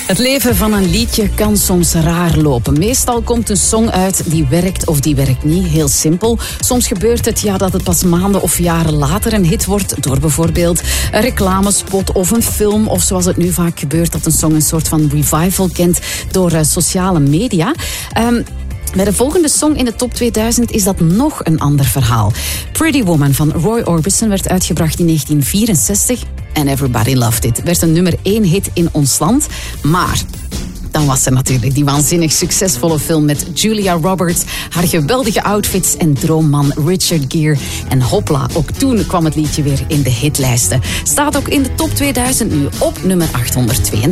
Het leven van een liedje kan soms raar lopen. Meestal komt een song uit die werkt of die werkt niet. Heel simpel. Soms gebeurt het dat het pas maanden of jaren later een hit wordt door bijvoorbeeld een reclamespot of een film. Of zoals het nu vaak gebeurt, dat een song een soort van revival kent door sociale media. Bij de volgende song in de top 2000 is dat nog een ander verhaal. Pretty Woman van Roy Orbison werd uitgebracht in 1964 en Everybody Loved It. Werd een nummer 1 hit in ons land, maar dan was er natuurlijk die waanzinnig succesvolle film met Julia Roberts, haar geweldige outfits en droomman Richard Gere. En hopla, ook toen kwam het liedje weer in de hitlijsten. Staat ook in de top 2000 nu op nummer 832.